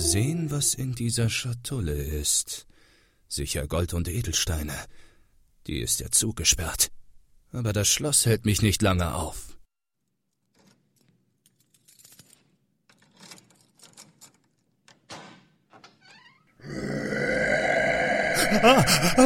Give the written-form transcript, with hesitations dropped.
sehen, was in dieser Schatulle ist. Sicher Gold und Edelsteine. Die ist ja zugesperrt. Aber das Schloss hält mich nicht lange auf.